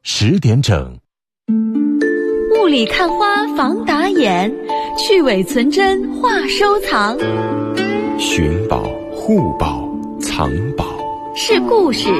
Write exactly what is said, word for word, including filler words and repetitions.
十点整。 雾里看花防打眼，去伪存真话收藏。 寻宝、护宝、藏宝， 是故事，